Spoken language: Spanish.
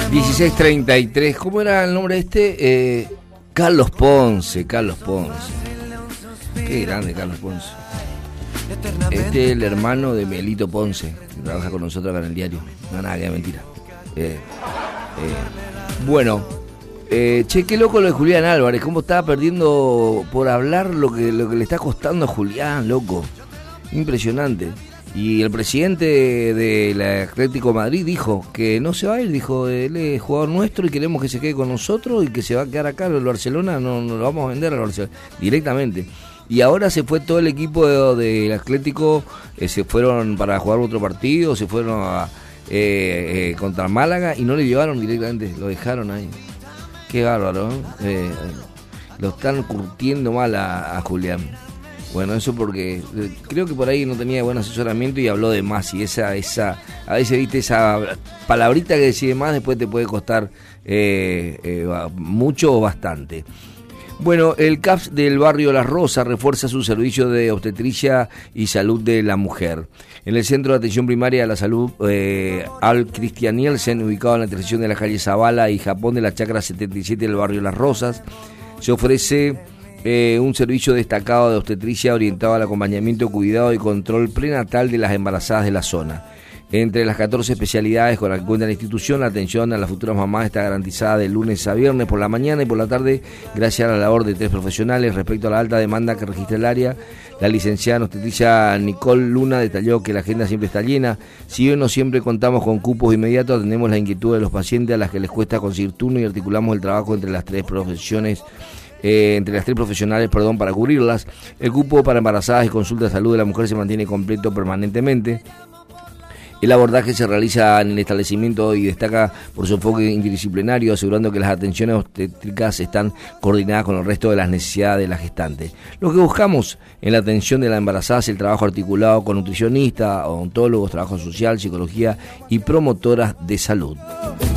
16:33. ¿Cómo era el nombre Carlos Ponce. Qué grande Carlos Ponce. Este es el hermano de Melito Ponce, que trabaja con nosotros acá en el diario. No, nada, que mentira. Bueno, qué loco lo de Julián Álvarez. Cómo estaba perdiendo por hablar lo que le está costando a Julián, loco. Impresionante. Y el presidente del Atlético de Madrid dijo que no se va a ir, dijo, él es jugador nuestro y queremos que se quede con nosotros y que se va a quedar acá. El Barcelona no lo vamos a vender al Barcelona directamente. Y ahora se fue todo el equipo del Atlético, se fueron para jugar otro partido, se fueron contra Málaga y no le llevaron directamente, lo dejaron ahí. Qué bárbaro, ¿eh? Lo están curtiendo mal a Julián. Bueno, eso porque creo que por ahí no tenía buen asesoramiento y habló de más. Y esa a veces, viste, esa palabrita que decide más después te puede costar mucho o bastante. Bueno, el CAPS del barrio Las Rosas refuerza su servicio de obstetricia y salud de la mujer. En el Centro de Atención Primaria de la Salud Al Christian Nielsen, ubicado en la intersección de la calle Zavala y Japón de la Chacra 77 del barrio Las Rosas, se ofrece un servicio destacado de obstetricia orientado al acompañamiento, cuidado y control prenatal de las embarazadas de la zona. Entre las 14 especialidades con las que cuenta la institución, la atención a las futuras mamás está garantizada de lunes a viernes por la mañana y por la tarde, gracias a la labor de 3 profesionales. Respecto a la alta demanda que registra el área, la licenciada en obstetricia Nicole Luna detalló que la agenda siempre está llena. Si bien no siempre contamos con cupos inmediatos, atendemos la inquietud de los pacientes a las que les cuesta conseguir turno y articulamos el trabajo entre las 3 profesionales para cubrirlas. El cupo para embarazadas y consulta de salud de la mujer se mantiene completo permanentemente. El abordaje se realiza en el establecimiento y destaca por su enfoque interdisciplinario, asegurando que las atenciones obstétricas están coordinadas con el resto de las necesidades de la gestante. Lo que buscamos en la atención de la embarazada es el trabajo articulado con nutricionistas, odontólogos, trabajo social, psicología y promotoras de salud.